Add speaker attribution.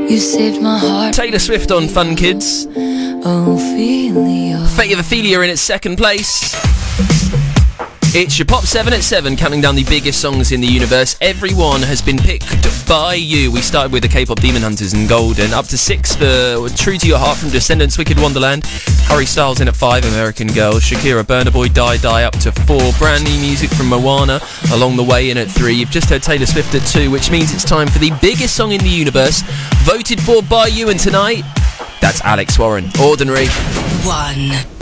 Speaker 1: You saved my heart.
Speaker 2: Taylor Swift on Fun Kids.
Speaker 1: Ophelia.
Speaker 2: Fate of Ophelia in its second place. It's your Pop 7 at 7, counting down the biggest songs in the universe. Everyone has been picked by you. We started with the K-pop Demon Hunters and Golden. Up to 6 for True to Your Heart from Descendants, Wicked Wonderland. Harry Styles in at 5, American Girl. Shakira, Burna Boy, Die Die up to 4. Brand new music from Moana along the way in at 3. You've just heard Taylor Swift at 2, which means it's time for the biggest song in the universe, voted for by you, and tonight, that's Alex Warren, Ordinary.
Speaker 1: 1.